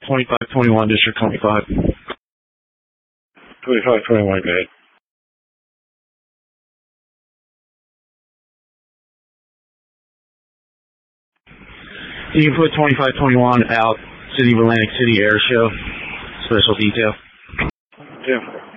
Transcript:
2521, District 25. 2521, good. You can put 2521 out, City of Atlantic City Air Show, special detail. Yeah.